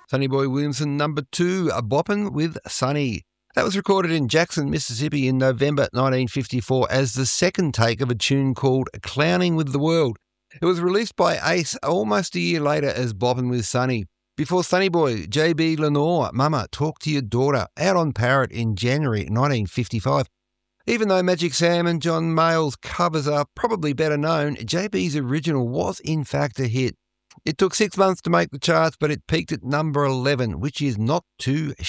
Sonny Boy Williamson, number 2, A Boppin' with Sonny. That was recorded in Jackson, Mississippi in November 1954 as the second take of a tune called Clowning with the World. It was released by Ace almost a year later as Boppin' with Sonny. Before Sonny Boy, J.B. Lenore, Mama, Talk to Your Daughter, out on Parrot in January 1955. Even though Magic Sam and John Mayall's covers are probably better known, JB's original was in fact a hit. It took 6 months to make the charts, but it peaked at number 11, which is not too